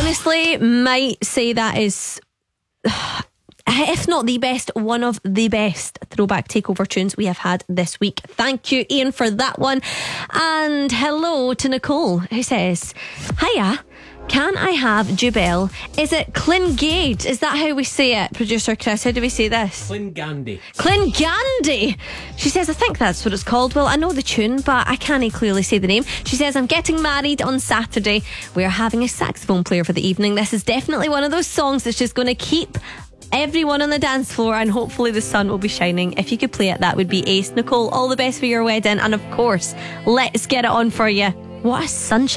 honestly might say that is, if not the best, one of the best throwback takeover tunes we have had this week. Thank you, Ian, for that one. And hello to Nicole, who says, hiya, can I have Jubel? Is it Klingade? Is that how we say it? Producer Chris, how do we say this? Klingande. Klingande. She says, I think that's what it's called. Well, I know the tune, but I can't clearly say the name. She says, I'm getting married on Saturday. We are having a saxophone player for the evening. This is definitely one of those songs that's just going to keep everyone on the dance floor, and hopefully the sun will be shining. If you could play it, that would be ace. Nicole, all the best for your wedding, and of course, let's get it on for you. What a sunshine.